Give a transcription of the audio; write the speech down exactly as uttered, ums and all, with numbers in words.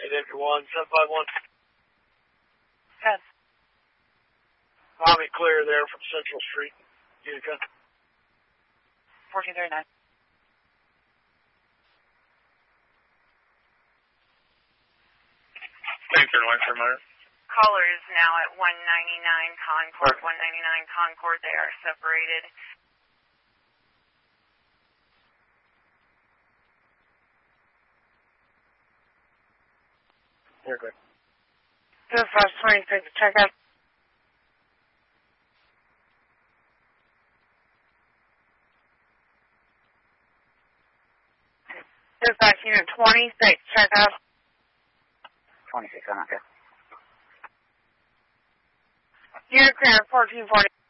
eight eight one, seven five one. ten. Bobby clear there from Central Street, Utica. fourteen thirty-nine. Thanks, Airline for a minute. Caller is now at one ninety-nine Concord. one ninety-nine Concord, they are separated. You're good. Dispatch twenty-six, check out. Dispatch unit twenty-six, check out. twenty-six, I'm not there. Unit clear, fourteen forty.